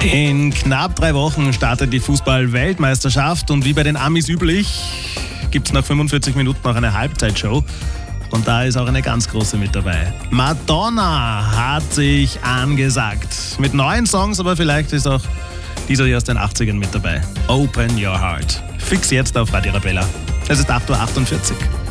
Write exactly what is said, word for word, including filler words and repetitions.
In knapp drei Wochen startet die Fußball-Weltmeisterschaft und wie bei den Amis üblich gibt es nach fünfundvierzig Minuten noch eine Halbzeitshow. Und da ist auch eine ganz große mit dabei. Madonna hat sich angesagt. Mit neuen Songs, aber vielleicht ist auch dieser hier aus den achtzigern mit dabei. Open Your Heart. Fix jetzt auf Radio Arabella. Es ist acht Uhr achtundvierzig.